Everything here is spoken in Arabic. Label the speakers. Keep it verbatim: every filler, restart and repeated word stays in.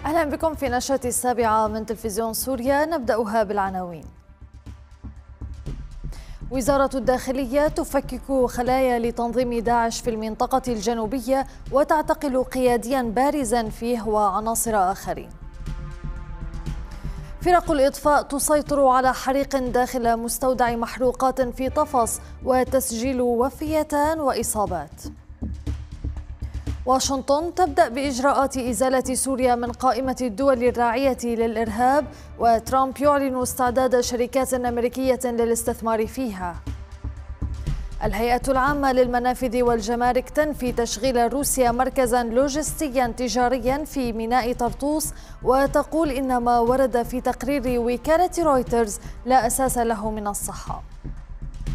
Speaker 1: أهلا بكم في نشرة السابعة من تلفزيون سوريا، نبدأها بالعناوين. وزارة الداخلية تفكك خلايا لتنظيم داعش في المنطقة الجنوبية وتعتقل قياديا بارزا فيه وعناصر آخرين. فرق الإطفاء تسيطر على حريق داخل مستودع محروقات في طفص وتسجيل وفيتان وإصابات. واشنطن تبدأ بإجراءات إزالة سوريا من قائمة الدول الراعية للإرهاب، وترامب يعلن استعداد شركات أمريكية للاستثمار فيها. الهيئة العامة للمنافذ والجمارك تنفي تشغيل روسيا مركزا لوجستيا تجاريا في ميناء طرطوس، وتقول إن ما ورد في تقرير وكالة رويترز لا أساس له من الصحة.